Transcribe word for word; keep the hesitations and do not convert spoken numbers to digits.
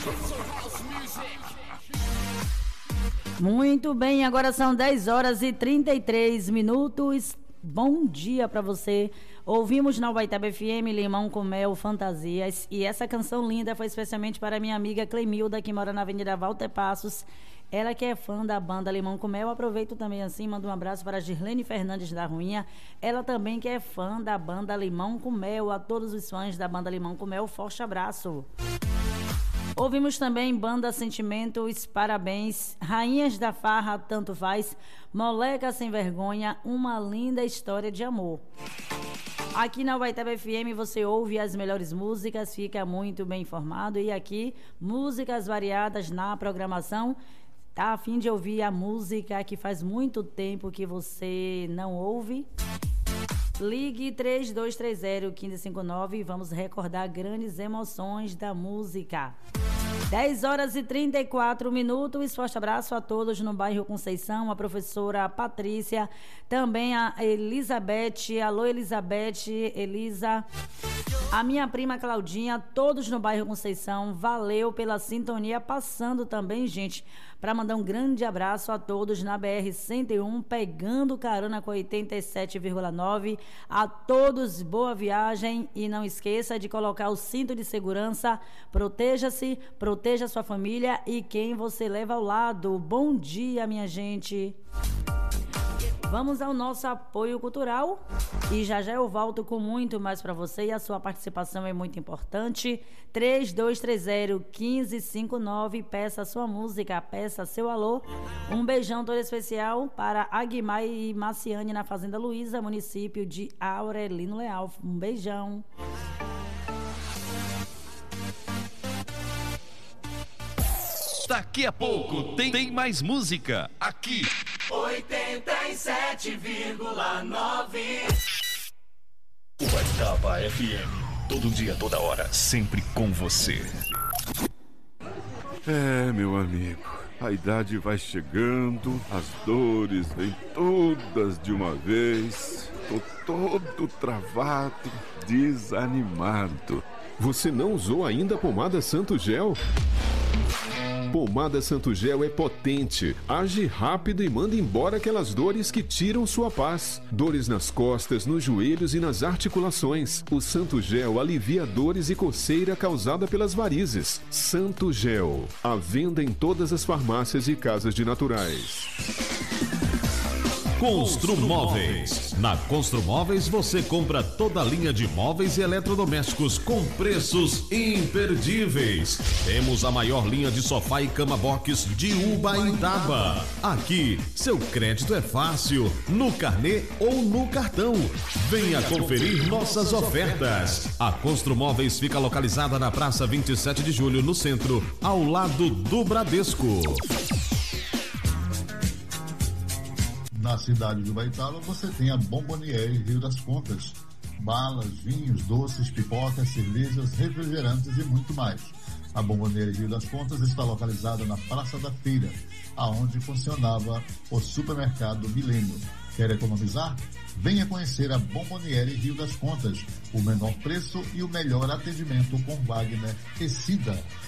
Muito bem, agora são dez horas e trinta e três minutos. Bom dia para você. Ouvimos na Ubaitaba F M Limão com Mel, Fantasias. E essa canção linda foi especialmente para minha amiga Clemilda, que mora na Avenida Walter Passos. Ela que é fã da banda Limão com Mel. Aproveito também assim, mando um abraço para a Girlene Fernandes da Ruinha. Ela também que é fã da banda Limão com Mel. A todos os fãs da banda Limão com Mel, forte abraço. Ouvimos também Banda Sentimentos, Parabéns, Rainhas da Farra, Tanto Faz, Moleca Sem Vergonha, Uma Linda História de Amor. Aqui na Ubaitaba F M você ouve as melhores músicas, fica muito bem informado. E aqui, músicas variadas na programação. Tá a fim de ouvir a música que faz muito tempo que você não ouve? Ligue três dois três zero, um cinco cinco nove e vamos recordar grandes emoções da música. dez horas e trinta e quatro minutos. Forte abraço a todos no bairro Conceição, a professora Patrícia, também a Elizabeth. Alô, Elizabeth, Elisa. A minha prima Claudinha, todos no bairro Conceição. Valeu pela sintonia. Passando também, gente, para mandar um grande abraço a todos na B R cento e um, pegando carona com oitenta e sete vírgula nove. A todos, boa viagem e não esqueça de colocar o cinto de segurança. Proteja-se, proteja sua família e quem você leva ao lado. Bom dia, minha gente. Vamos ao nosso apoio cultural e já já eu volto com muito mais para você e a sua participação é muito importante. três dois três zero, um cinco cinco nove, peça sua música, peça seu alô. Um beijão todo especial para Aguimar e Maciane na Fazenda Luiza, município de Aurelino Leal. Um beijão. Daqui a pouco tem, tem mais música aqui. oitenta e sete vírgula nove. Ubaitaba F M. Todo dia, toda hora, sempre com você. É, meu amigo, a idade vai chegando, as dores vêm todas de uma vez. Tô todo travado, desanimado. Você não usou ainda a pomada Santo Gel? Pomada Santo Gel é potente, age rápido e manda embora aquelas dores que tiram sua paz. Dores nas costas, nos joelhos e nas articulações. O Santo Gel alivia dores e coceira causada pelas varizes. Santo Gel, à venda em todas as farmácias e casas de naturais. Construmóveis. Na Construmóveis você compra toda a linha de móveis e eletrodomésticos com preços imperdíveis. Temos a maior linha de sofá e cama box de Ubaitaba. Aqui, seu crédito é fácil, no carnê ou no cartão. Venha conferir nossas ofertas. A Construmóveis fica localizada na Praça vinte e sete de Julho, no centro, ao lado do Bradesco. Na cidade de Ubaitaba você tem a Bomboniere Rio das Contas. Balas, vinhos, doces, pipocas, cervejas, refrigerantes e muito mais. A Bomboniere Rio das Contas está localizada na Praça da Feira, aonde funcionava o supermercado Milênio. Quer economizar? Venha conhecer a Bomboniere Rio das Contas. O menor preço e o melhor atendimento com Wagner e Cida.